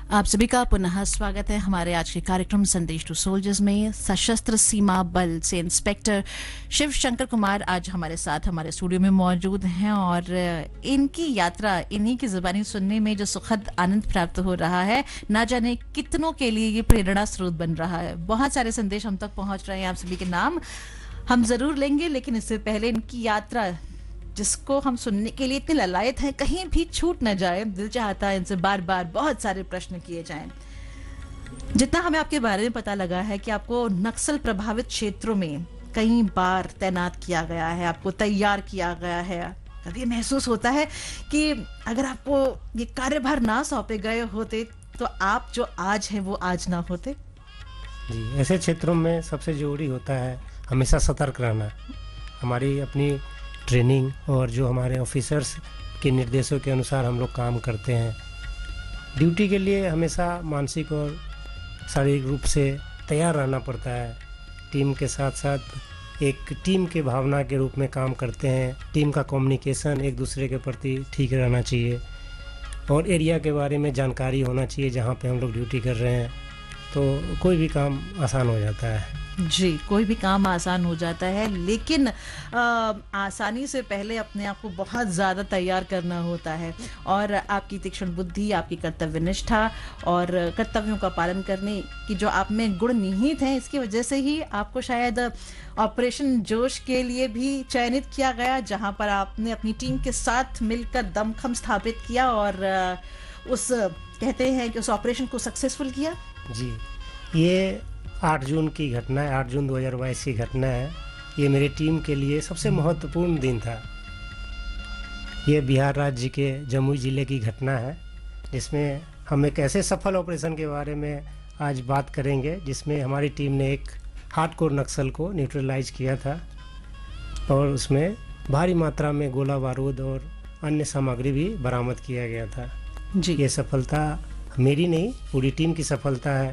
आप सभी का पुनः स्वागत है हमारे आज के कार्यक्रम संदेश टू सोल्जर्स में। सशस्त्र सीमा बल से इंस्पेक्टर शिव शंकर कुमार आज हमारे साथ हमारे स्टूडियो में मौजूद हैं और इनकी यात्रा, इन्हीं की जुबानी सुनने में जो सुखद आनंद प्राप्त हो रहा है, ना जाने कितनों के लिए ये प्रेरणा स्रोत बन रहा है। बहुत सारे संदेश हम तक पहुंच रहे हैं, आप सभी के नाम हम जरूर लेंगे, लेकिन इससे पहले इनकी यात्रा जिसको हम सुनने के लिए इतने ललायत हैं, कहीं भी छूट न जाए। दिल चाहता है इनसे बार बार बहुत सारे प्रश्न किए जाएं। जितना हमें आपके बारे में पता लगा है कि आपको नक्सल प्रभावित क्षेत्रों में कई बार तैनात किया गया है, आपको तैयार किया गया है। कभी महसूस होता है कि अगर आपको ये कार्यभार ना सौंपे गए होते तो आप जो आज हैं वो आज ना होते। जी, ऐसे क्षेत्रों में सबसे जरूरी होता है हमेशा सतर्क रहना। हमारी अपनी ट्रेनिंग और जो हमारे ऑफिसर्स के निर्देशों के अनुसार हम लोग काम करते हैं। ड्यूटी के लिए हमेशा मानसिक और शारीरिक रूप से तैयार रहना पड़ता है। टीम के साथ साथ एक टीम के भावना के रूप में काम करते हैं। टीम का कम्युनिकेशन एक दूसरे के प्रति ठीक रहना चाहिए और एरिया के बारे में जानकारी होना चाहिए जहाँ पे हम लोग ड्यूटी कर रहे हैं, तो कोई भी काम आसान हो जाता है। जी, कोई भी काम आसान हो जाता है, लेकिन आसानी से पहले अपने आप को बहुत ज़्यादा तैयार करना होता है। और आपकी तीक्ष्ण बुद्धि, आपकी कर्तव्य निष्ठा और कर्तव्यों का पालन करने की जो आप में गुण निहित हैं, इसकी वजह से ही आपको शायद ऑपरेशन जोश के लिए भी चयनित किया गया, जहां पर आपने अपनी टीम के साथ मिलकर दमखम स्थापित किया और उस कहते हैं कि उस ऑपरेशन को सक्सेसफुल किया। जी, ये 8 जून की घटना है, 8 जून 2022 की घटना है। ये मेरी टीम के लिए सबसे महत्वपूर्ण दिन था। ये बिहार राज्य के जमुई ज़िले की घटना है, जिसमें हम एक ऐसे सफल ऑपरेशन के बारे में आज बात करेंगे जिसमें हमारी टीम ने एक हार्डकोर नक्सल को न्यूट्रलाइज किया था और उसमें भारी मात्रा में गोला बारूद और अन्य सामग्री भी बरामद किया गया था। जी, ये सफलता मेरी नहीं, पूरी टीम की सफलता है।